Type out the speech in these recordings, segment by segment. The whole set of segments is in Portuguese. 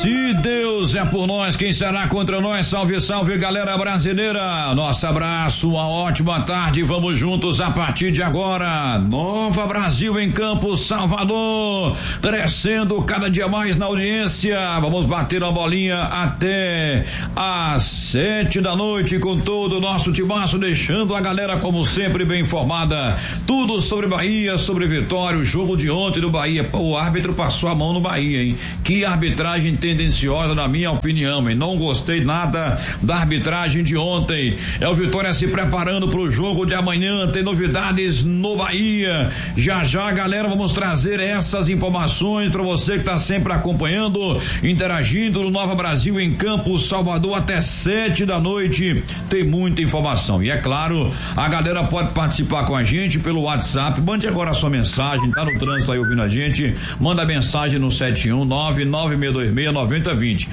Se Deus é por nós, quem será contra nós? Salve, salve, galera brasileira. Nosso abraço, uma ótima tarde. Vamos juntos a partir de agora. Nova Brasil em Campos, Salvador, crescendo cada dia mais na audiência. Vamos bater a bolinha até às 7 da noite com todo o nosso timaço, deixando a galera como sempre bem informada. Tudo sobre Bahia, sobre Vitória, o jogo de ontem do Bahia. O árbitro passou a mão no Bahia, hein? Que arbitragem tendenciosa, na minha opinião, hein? Não gostei nada da arbitragem de ontem. É o Vitória se preparando para o jogo de amanhã, tem novidades no Bahia. Já já, galera, vamos trazer essas informações para você que está sempre acompanhando, interagindo no Nova Brasil em Campos, Salvador, até 7 da noite. Tem muita informação. E é claro, a galera pode participar com a gente pelo WhatsApp. Mande agora a sua mensagem, tá no trânsito aí ouvindo a gente, manda mensagem no 71996269020,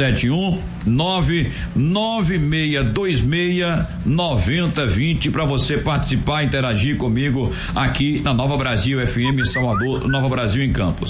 71996269020 para você participar, interagir comigo aqui na Nova Brasil FM Salvador, Nova Brasil em Campos,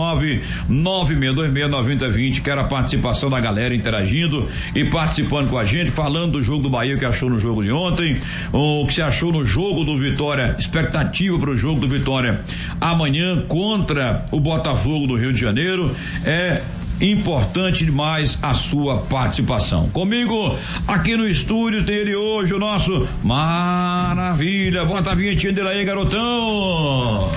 71996269020. Quero a participação da galera interagindo e participando com a gente, falando do jogo do Bahia, o que achou no jogo de ontem, o que você achou no jogo do Vitória, expectativa para o jogo do Vitória amanhã contra o Botafogo do Rio de Janeiro. É importante demais a sua participação. Comigo aqui no estúdio tem ele hoje, o nosso Maravilha. Bota a vinhetinha dele aí, garotão.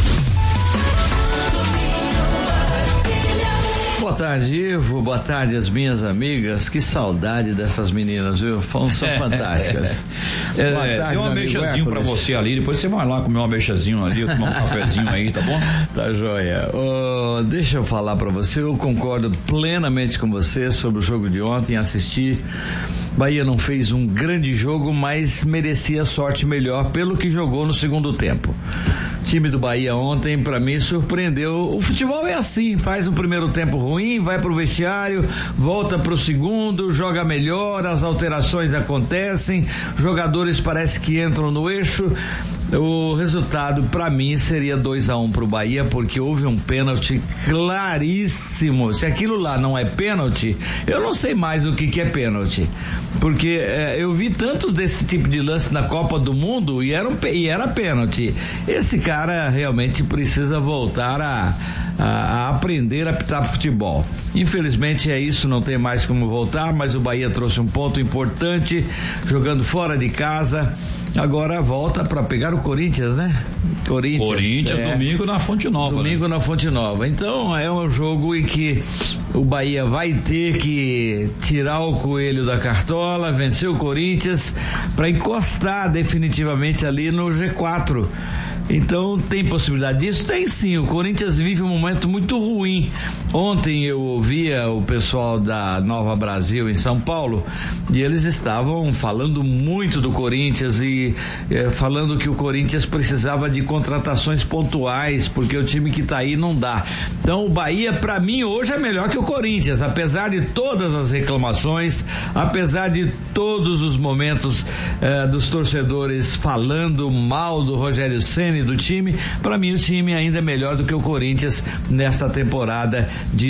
Boa tarde, Ivo. Boa tarde, as minhas amigas. Que saudade dessas meninas, viu? São fantásticas. Boa tarde, tem um ameixazinho pra você ali. Depois você vai lá comer um ameixazinho ali, tomar um cafezinho aí, tá bom? Tá joia. Deixa eu falar pra você, eu concordo plenamente com você sobre o jogo de ontem. Assisti. Bahia não fez um grande jogo, mas merecia sorte melhor pelo que jogou no segundo tempo. O time do Bahia ontem, pra mim, surpreendeu. O futebol é assim, faz um primeiro tempo ruim, vai pro vestiário, volta pro segundo, joga melhor, as alterações acontecem, jogadores parece que entram no eixo. O resultado pra mim seria 2-1 pro Bahia, porque houve um pênalti claríssimo. Se aquilo lá não é pênalti, eu não sei mais o que é pênalti, porque eu vi tantos desse tipo de lance na Copa do Mundo e era pênalti. Esse cara realmente precisa voltar a aprender a apitar futebol. Infelizmente é isso, não tem mais como voltar, mas o Bahia trouxe um ponto importante, jogando fora de casa. Agora volta para pegar o Corinthians, né? Corinthians, domingo na Fonte Nova. Domingo, né? Na Fonte Nova. Então é um jogo em que o Bahia vai ter que tirar o coelho da cartola, vencer o Corinthians para encostar definitivamente ali no G4. Então tem possibilidade disso? Tem sim, o Corinthians vive um momento muito ruim. Ontem eu ouvia o pessoal da Nova Brasil em São Paulo e eles estavam falando muito do Corinthians e falando que o Corinthians precisava de contratações pontuais, porque o time que tá aí não dá. Então o Bahia pra mim hoje é melhor que o Corinthians, apesar de todas as reclamações, apesar de todos os momentos dos torcedores falando mal do Rogério Ceni, do time. Para mim o time ainda é melhor do que o Corinthians nessa temporada de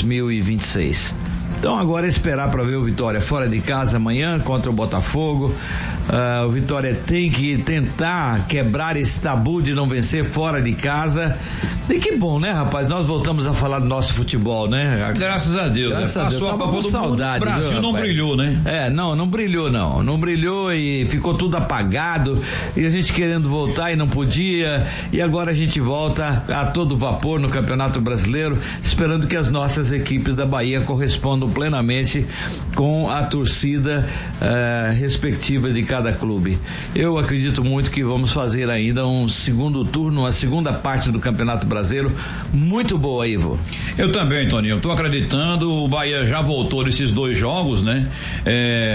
2026. Então agora é esperar para ver o Vitória fora de casa amanhã contra o Botafogo. O Vitória tem que tentar quebrar esse tabu de não vencer fora de casa. E que bom, né, rapaz? Nós voltamos a falar do nosso futebol, né? Graças a Deus. Graças a Deus. Passou a Copa do saudade. O Brasil, viu, não brilhou, né? Não brilhou não. Não brilhou e ficou tudo apagado. E a gente querendo voltar e não podia. E agora a gente volta a todo vapor no Campeonato Brasileiro, esperando que as nossas equipes da Bahia correspondam plenamente com a torcida respectiva de cada clube. Eu acredito muito que vamos fazer ainda um segundo turno, uma segunda parte do Campeonato Brasileiro muito boa, Ivo. Eu também, Toninho, tô acreditando. O Bahia já voltou nesses 2 jogos, né?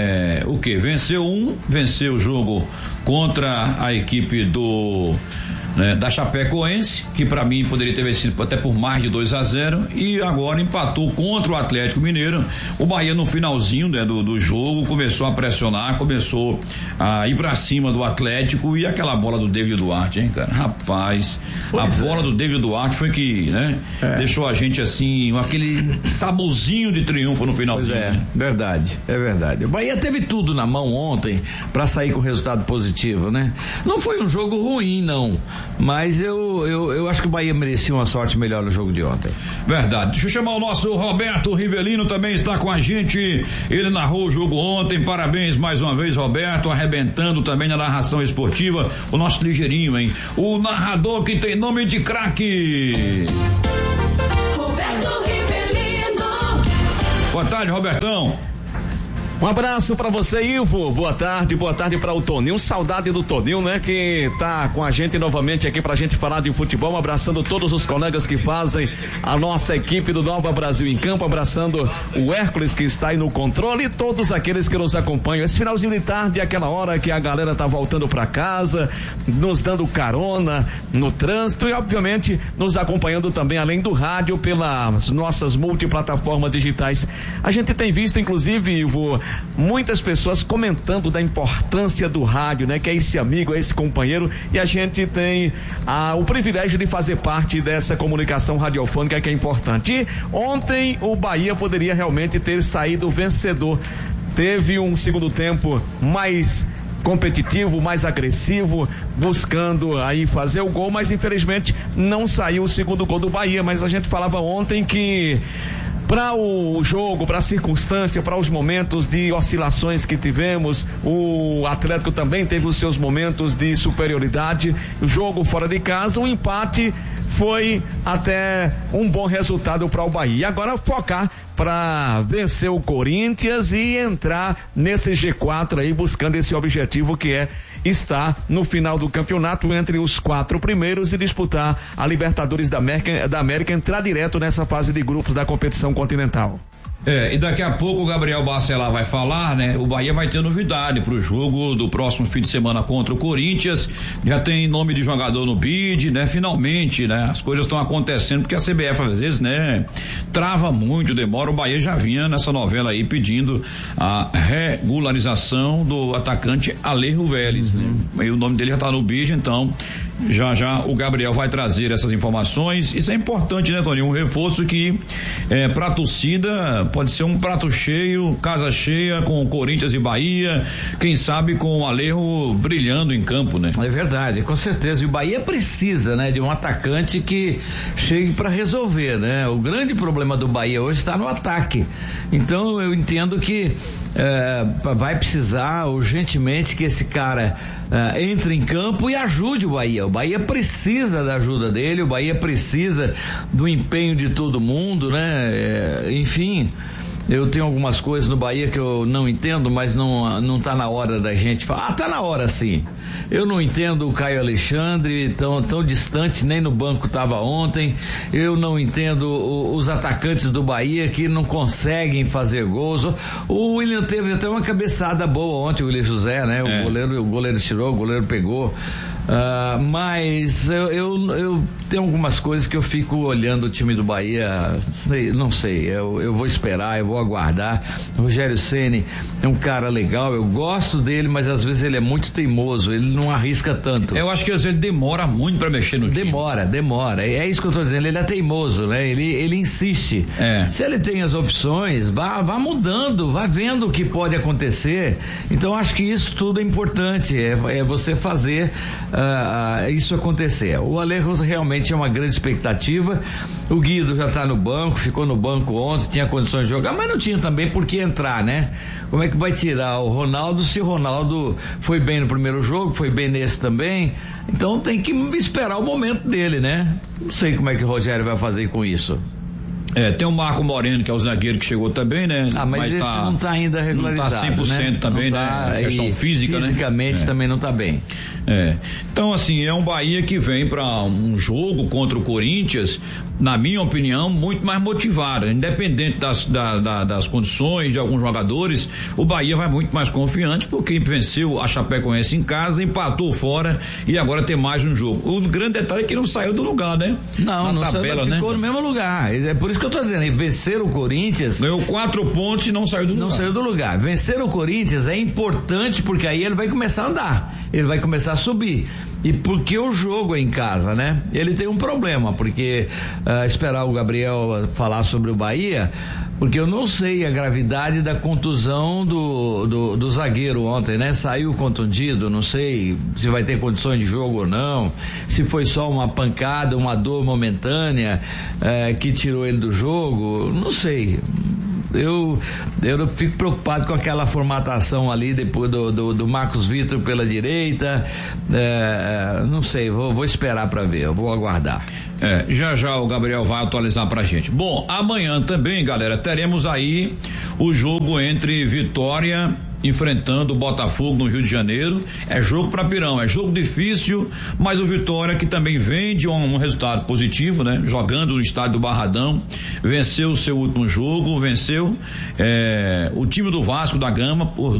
Venceu o jogo contra a equipe do né, da Chapecoense, que para mim poderia ter vencido até por mais de 2-0, e agora empatou contra o Atlético Mineiro. O Bahia no finalzinho, né, do jogo começou a pressionar, começou a ir pra cima do Atlético, e aquela bola do David Duarte, hein, cara? Rapaz, bola do David Duarte foi que, né, deixou a gente assim, aquele saborzinho de triunfo no finalzinho. Pois é, verdade, é verdade. O Bahia teve tudo na mão ontem pra sair com resultado positivo, né? Não foi um jogo ruim, não, mas eu acho que o Bahia merecia uma sorte melhor no jogo de ontem. Verdade. Deixa eu chamar o nosso Roberto Rivelino, também está com a gente. Ele narrou o jogo ontem. Parabéns mais uma vez, Roberto, arrebentando também na narração esportiva. O nosso ligeirinho, hein? O narrador que tem nome de craque. Roberto Rivelino. Boa tarde, Robertão. Um abraço pra você, Ivo. Boa tarde para o Toninho. Saudade do Toninho, né? Que tá com a gente novamente aqui pra gente falar de futebol. Abraçando todos os colegas que fazem a nossa equipe do Nova Brasil em Campo. Abraçando o Hércules, que está aí no controle, e todos aqueles que nos acompanham. Esse finalzinho de tarde é aquela hora que a galera tá voltando pra casa, nos dando carona no trânsito e, obviamente, nos acompanhando também, além do rádio, pelas nossas multiplataformas digitais. A gente tem visto, inclusive, Ivo, muitas pessoas comentando da importância do rádio, né? Que é esse amigo, é esse companheiro, e a gente tem o privilégio de fazer parte dessa comunicação radiofônica que é importante. E ontem o Bahia poderia realmente ter saído vencedor. Teve um segundo tempo mais competitivo, mais agressivo, buscando aí fazer o gol, mas infelizmente não saiu o segundo gol do Bahia. Mas a gente falava ontem que para o jogo, para a circunstância, para os momentos de oscilações que tivemos, o Atlético também teve os seus momentos de superioridade. O jogo fora de casa, o empate foi até um bom resultado para o Bahia. Agora focar para vencer o Corinthians e entrar nesse G4 aí, buscando esse objetivo que é estar no final do campeonato entre os 4 primeiros e disputar a Libertadores da América, entrar direto nessa fase de grupos da competição continental. E daqui a pouco o Gabriel Bacelar vai falar, né? O Bahia vai ter novidade pro jogo do próximo fim de semana contra o Corinthians. Já tem nome de jogador no bid, né? Finalmente, né? As coisas estão acontecendo, porque a CBF às vezes, né? Trava muito, demora. O Bahia já vinha nessa novela aí pedindo a regularização do atacante Alejo Vélez, né? E o nome dele já tá no bid, então já o Gabriel vai trazer essas informações. Isso é importante, né, Toninho? Um reforço que pra torcida pode ser um prato cheio, casa cheia com Corinthians e Bahia, quem sabe com o Alejo brilhando em campo, né? É verdade, com certeza. E o Bahia precisa, né, de um atacante que chegue para resolver, né? O grande problema do Bahia hoje está no ataque. Então eu entendo que vai precisar urgentemente que esse cara entre em campo e ajude o Bahia. O Bahia precisa da ajuda dele, o Bahia precisa do empenho de todo mundo, né? Enfim, eu tenho algumas coisas no Bahia que eu não entendo, mas não tá na hora da gente falar. Tá na hora sim. Eu não entendo o Caio Alexandre tão distante, nem no banco tava ontem. Eu não entendo os atacantes do Bahia que não conseguem fazer gols. O William teve até uma cabeçada boa ontem, o William José, né? O goleiro tirou, o goleiro pegou. Mas eu tenho algumas coisas que eu fico olhando o time do Bahia, não sei, eu vou esperar, eu vou aguardar. O Rogério Ceni é um cara legal, eu gosto dele, mas às vezes ele é muito teimoso, ele não arrisca tanto. Eu acho que às vezes ele demora muito pra mexer no time. Demora, é isso que eu tô dizendo, ele é teimoso, né? Ele insiste. Se ele tem as opções, vá mudando, vá vendo o que pode acontecer. Então acho que isso tudo é importante, é você fazer isso acontecer. O Alejo realmente é uma grande expectativa. O Guido já tá no banco, ficou no banco ontem, tinha condições de jogar, mas não tinha também por que entrar, né? Como é que vai tirar o Ronaldo se o Ronaldo foi bem no primeiro jogo, foi bem nesse também? Então tem que esperar o momento dele, né? Não sei como é que o Rogério vai fazer com isso. Tem o Marco Moreno, que é o zagueiro que chegou também, né? Mas esse não tá ainda regularizado, não tá 100%, né? Também, não tá, né? A questão física, fisicamente, né? também não tá bem. Então, assim, é um Bahia que vem para um jogo contra o Corinthians na minha opinião, muito mais motivada, independente das condições de alguns jogadores, o Bahia vai muito mais confiante porque venceu a Chapecoense em casa, empatou fora e agora tem mais um jogo. O grande detalhe é que não saiu do lugar, né? Não tabela, saiu, ficou no mesmo lugar. É por isso que eu tô dizendo, vencer o Corinthians. Ganhou 4 pontos e não saiu do lugar. Não saiu do lugar. Vencer o Corinthians é importante porque aí ele vai começar a andar, ele vai começar a subir. E porque o jogo é em casa, né? Ele tem um problema, porque esperar o Gabriel falar sobre o Bahia, porque eu não sei a gravidade da contusão do zagueiro ontem, né? Saiu contundido, não sei se vai ter condições de jogo ou não, se foi só uma pancada, uma dor momentânea que tirou ele do jogo, não sei. Eu fico preocupado com aquela formatação ali depois do Marcos Vitor pela direita, não sei, vou esperar para ver, eu vou aguardar. Já o Gabriel vai atualizar pra gente. Bom, amanhã também, galera, teremos aí o jogo entre Vitória enfrentando o Botafogo no Rio de Janeiro. É jogo pra pirão, é jogo difícil, mas o Vitória, que também vem de um resultado positivo, né? Jogando no estádio do Barradão, venceu o seu último jogo, venceu o time do Vasco da Gama por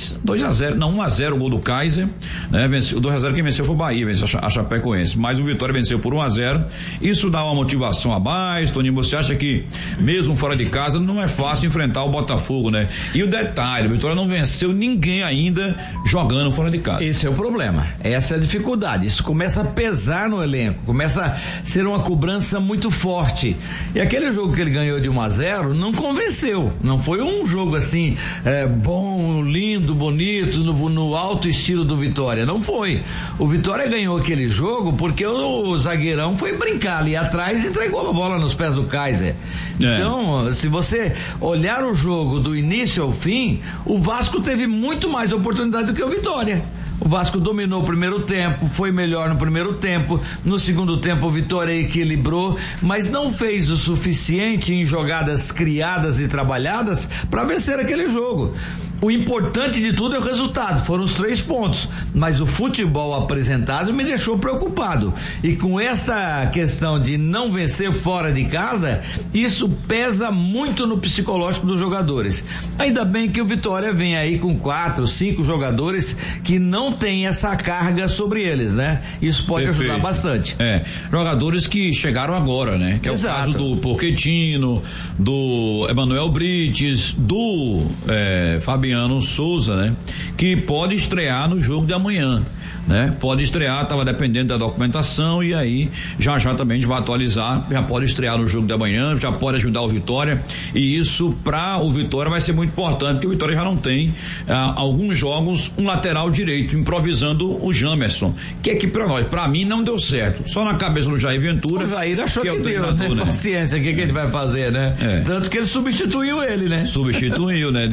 1-0 o gol do Kaiser, né? Venceu 2-0, quem venceu foi o Bahia, venceu a Chapecoense, mas o Vitória venceu por 1-0, isso dá uma motivação a mais. Toninho, você acha que mesmo fora de casa não é fácil enfrentar o Botafogo, né? E o detalhe, o Vitória não venceu ninguém ainda jogando fora de casa. Esse é o problema, essa é a dificuldade, isso começa a pesar no elenco, começa a ser uma cobrança muito forte, e aquele jogo que ele ganhou de 1-0 não convenceu, não foi um jogo assim bom, lindo, bonito, no alto estilo do Vitória, não foi. O Vitória ganhou aquele jogo porque o zagueirão foi brincar ali atrás e entregou a bola nos pés do Kaiser. Então, se você olhar o jogo do início ao fim, o Vasco teve muito mais oportunidade do que o Vitória. O Vasco dominou o primeiro tempo, foi melhor no primeiro tempo, no segundo tempo o Vitória equilibrou, mas não fez o suficiente em jogadas criadas e trabalhadas para vencer aquele jogo. O importante de tudo é o resultado, foram os 3 pontos, mas o futebol apresentado me deixou preocupado, e com esta questão de não vencer fora de casa, isso pesa muito no psicológico dos jogadores. Ainda bem que o Vitória vem aí com 4, 5 jogadores que não tem essa carga sobre eles, né? Isso pode ajudar bastante. Jogadores que chegaram agora, né? Que é Exato. O caso do Pochettino, do Emanuel Brites, do Fabiano Souza, né? Que pode estrear no jogo de amanhã, né? Pode estrear, estava dependendo da documentação, e aí já também a gente vai atualizar, já pode estrear no jogo de amanhã, já pode ajudar o Vitória, e isso para o Vitória vai ser muito importante, porque o Vitória já não tem alguns jogos um lateral direito, improvisando o Jamerson, que nós, para mim não deu certo, só na cabeça do Jair Ventura. O Jair achou que deu, né? Paciência, o que ele vai fazer, né? Tanto que ele substituiu ele, né? Substituiu, né?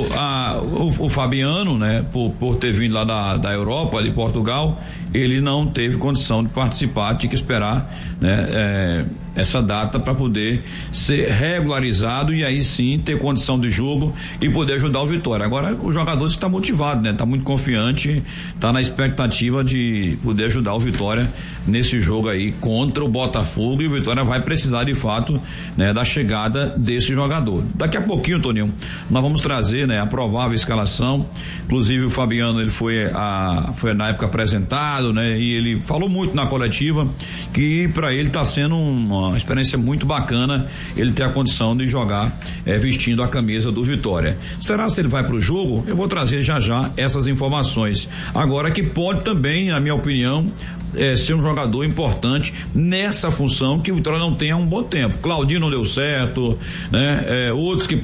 O Fabiano, né? Por ter vindo lá da Europa, de Portugal, ele não teve condição de participar, tinha que esperar, né? Essa data para poder ser regularizado e aí sim ter condição de jogo e poder ajudar o Vitória. Agora o jogador está motivado, né? Tá muito confiante, tá na expectativa de poder ajudar o Vitória nesse jogo aí contra o Botafogo, e o Vitória vai precisar de fato, né, da chegada desse jogador. Daqui a pouquinho, Toninho, nós vamos trazer, né, a provável escalação. Inclusive o Fabiano, ele foi na época apresentado, né? E ele falou muito na coletiva que para ele tá sendo uma experiência muito bacana ele ter a condição de jogar vestindo a camisa do Vitória. Será se ele vai pro jogo? Eu vou trazer já essas informações. Agora que pode também, na minha opinião, ser um jogador importante nessa função que o Vitória não tem há um bom tempo. Claudinho não deu certo, né? Outros que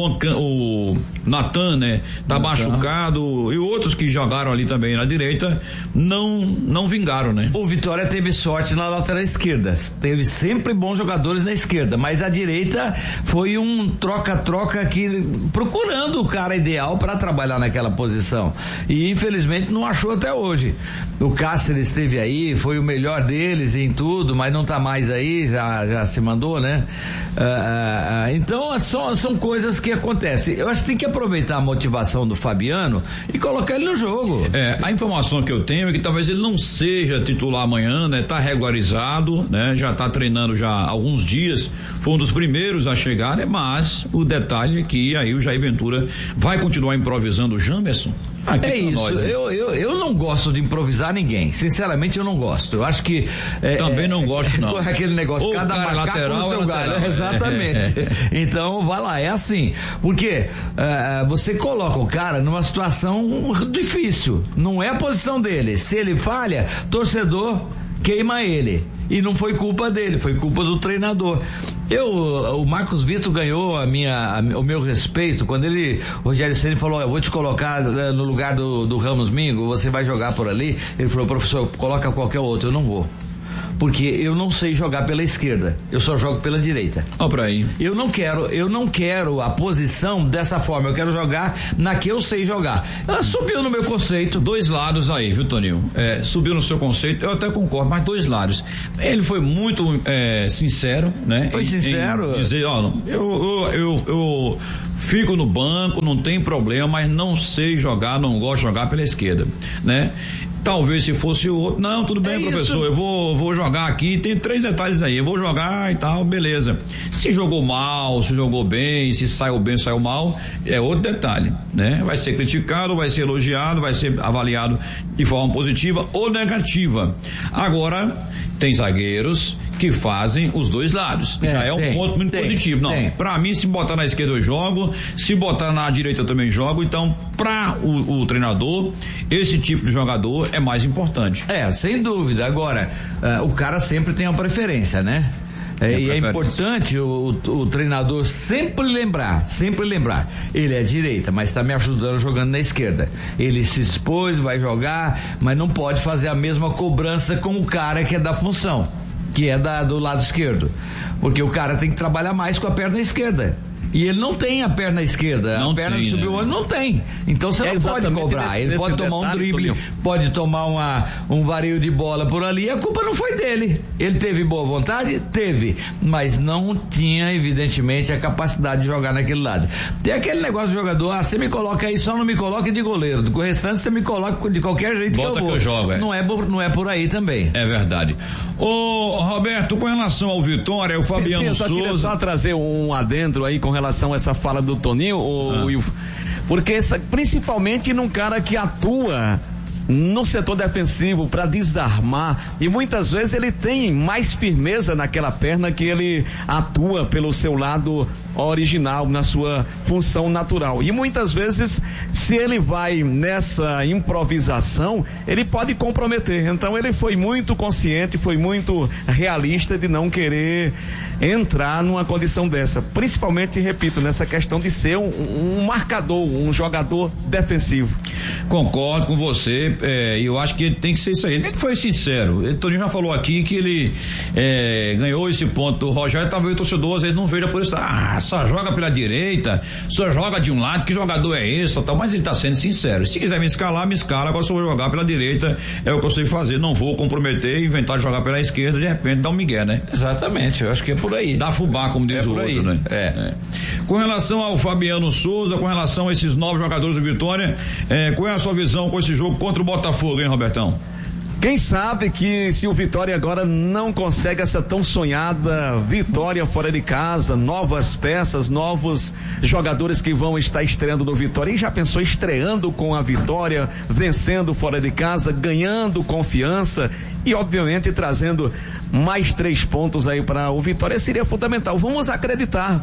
o Natan, né? Tá machucado, e outros que jogaram ali também na direita não vingaram, né? O Vitória teve sorte na lateral esquerda, teve sempre bons jogadores na esquerda, mas a direita foi um troca-troca que procurando o cara ideal para trabalhar naquela posição, e infelizmente não achou até hoje. O Cáceres esteve aí, foi o melhor deles em tudo, mas não tá mais aí, já se mandou, né? Então são coisas que acontecem. Eu acho que tem que aproveitar a motivação do Fabiano e colocar ele no jogo. A informação que eu tenho é que talvez ele não seja titular amanhã, né? Tá regularizado, né? Já tá treinando treinando já há alguns dias, foi um dos primeiros a chegar, né? Mas o detalhe é que aí o Jair Ventura vai continuar improvisando o Jamerson. É isso, nós, eu não gosto de improvisar ninguém, sinceramente eu não gosto, eu acho que também não gosto não, aquele negócio, ou cada macaco lateral, no seu galho, exatamente, então vai lá, é assim, porque você coloca o cara numa situação difícil, não é a posição dele, se ele falha, torcedor queima ele. E não foi culpa dele, foi culpa do treinador. O Marcos Vitor ganhou o meu respeito quando o Rogério Ceni falou, eu vou te colocar no lugar do Ramos Mingo, você vai jogar por ali. Ele falou, professor, coloca qualquer outro, eu não vou. Porque eu não sei jogar pela esquerda, eu só jogo pela direita. Ó, pra aí. Eu não quero a posição dessa forma, eu quero jogar na que eu sei jogar. Ela subiu no meu conceito. Dois lados aí, viu, Toninho? Subiu no seu conceito, eu até concordo, mas dois lados. Ele foi muito sincero, né? Foi sincero. Em dizer, ó, eu fico no banco, não tem problema, mas não sei jogar, não gosto de jogar pela esquerda, né? Talvez se fosse o outro, não, tudo bem, professor, eu vou jogar aqui, tem 3 detalhes aí, eu vou jogar e tal, beleza. Se jogou mal, se jogou bem, se saiu bem, saiu mal, é outro detalhe, né? Vai ser criticado, vai ser elogiado, vai ser avaliado de forma positiva ou negativa. Agora, tem zagueiros que fazem os dois lados. Já é um ponto muito positivo. Não, pra mim, se botar na esquerda eu jogo, se botar na direita eu também jogo, então pra o treinador, esse tipo de jogador é mais importante. Sem dúvida. Agora, o cara sempre tem uma preferência, né? E é importante o treinador sempre lembrar, ele é direita, mas está me ajudando jogando na esquerda. Ele se expôs, vai jogar, mas não pode fazer a mesma cobrança com o cara que é da função, que é do lado esquerdo, porque o cara tem que trabalhar mais com a perna esquerda. E ele não tem a perna esquerda, a perna de subir o olho não tem. Então você não pode cobrar. Ele pode tomar um drible, pode tomar um vareio de bola por ali, a culpa não foi dele. Ele teve boa vontade? Teve, mas não tinha, evidentemente, a capacidade de jogar naquele lado. Tem aquele negócio do jogador, você me coloca aí, só não me coloque de goleiro, do restante você me coloca de qualquer jeito. Bota que eu vou. Que eu jogo, Não é por aí também. É verdade. Ô, Roberto, com relação ao Vitória, o Fabiano eu só Souza... queria só trazer um adendo aí com relação a essa fala do Toninho, porque principalmente num cara que atua no setor defensivo para desarmar, e muitas vezes ele tem mais firmeza naquela perna que ele atua pelo seu lado original, na sua função natural, e muitas vezes se ele vai nessa improvisação, ele pode comprometer. Então ele foi muito consciente, foi muito realista de não querer entrar numa condição dessa, principalmente, repito, nessa questão de ser um marcador, um jogador defensivo. Concordo com você, e eu acho que ele tem que ser isso aí. Ele foi sincero, o Toninho já falou aqui que ele ganhou esse ponto do Rogério, talvez o torcedor às vezes não veja por isso, só joga pela direita, só joga de um lado, que jogador é esse, tal, mas ele tá sendo sincero. Se quiser me escalar, me escala, agora se eu vou jogar pela direita, é o que eu sei fazer, não vou comprometer, inventar de jogar pela esquerda, de repente dá um migué, né? Exatamente, eu acho que é por aí. Dá fubá, como diz o outro, né? Com relação ao Fabiano Souza, com relação a esses novos jogadores do Vitória, qual é a sua visão com esse jogo contra o Botafogo, hein, Robertão? Quem sabe que se o Vitória agora não consegue essa tão sonhada vitória fora de casa, novas peças, novos jogadores que vão estar estreando no Vitória, e já pensou estreando com a vitória, vencendo fora de casa, ganhando confiança e obviamente trazendo mais 3 pontos aí para o Vitória, seria fundamental. Vamos acreditar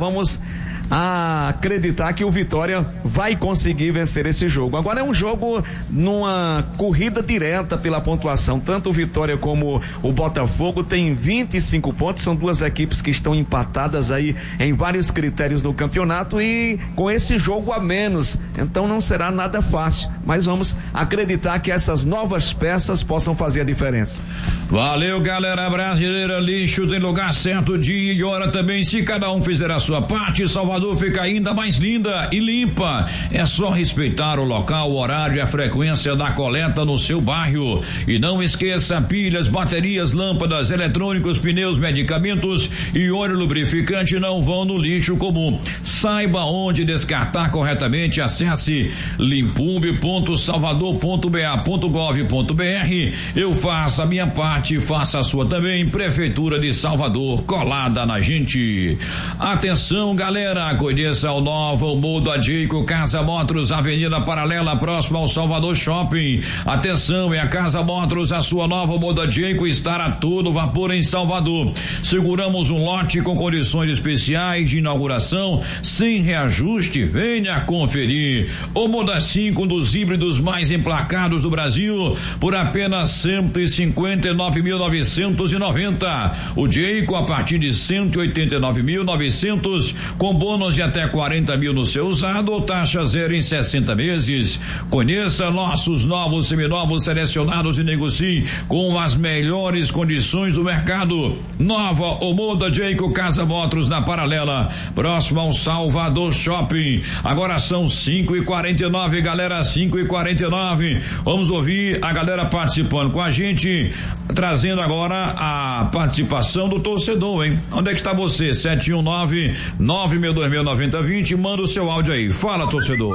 que o Vitória vai conseguir vencer esse jogo. Agora é um jogo numa corrida direta pela pontuação, tanto o Vitória como o Botafogo tem 25 pontos, são duas equipes que estão empatadas aí em vários critérios do campeonato e com esse jogo a menos, então não será nada fácil, mas vamos acreditar que essas novas peças possam fazer a diferença. Valeu, galera brasileira, lixo tem lugar certo, dia e hora também, se cada um fizer a sua parte. Salvador Salvador fica ainda mais linda e limpa. É só respeitar o local, o horário e a frequência da coleta no seu bairro. E não esqueça, pilhas, baterias, lâmpadas, eletrônicos, pneus, medicamentos e óleo lubrificante não vão no lixo comum. Saiba onde descartar corretamente. Acesse limpumbe.salvador.ba.gov.br. Eu faço a minha parte, faça a sua também. Prefeitura de Salvador, colada na gente. Atenção, galera, conheça o novo Modo Adjeico Casa Motors, Avenida Paralela, próximo ao Salvador Shopping. Atenção, é a Casa Motors, a sua nova Modo Adjeico, estará a todo vapor em Salvador. Seguramos um lote com condições especiais de inauguração, sem reajuste. Venha conferir. O Moda 5, um dos híbridos mais emplacados do Brasil, por apenas 159.990. O Jayco a partir de 189.900, com bônus de até 40 mil no seu usado ou taxa zero em 60 meses. Conheça nossos novos seminovos selecionados e negocie com as melhores condições do mercado. Nova o Moda Jayco Casa Motors na Paralela, próximo ao Salvador Shopping. Agora são 5h49, galera, 5h49. Vamos ouvir a galera participando com a gente, trazendo agora a participação do torcedor, hein? Onde é que está você? 719-962-9020, manda o seu áudio aí. Fala, torcedor.